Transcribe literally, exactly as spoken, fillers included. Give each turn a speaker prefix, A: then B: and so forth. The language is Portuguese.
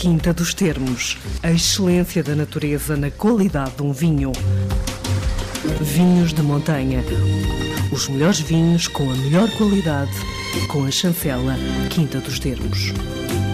A: Quinta dos Termos, a excelência da natureza na qualidade de um vinho. Vinhos de montanha, os melhores vinhos com a melhor qualidade, com a chancela Quinta dos Termos.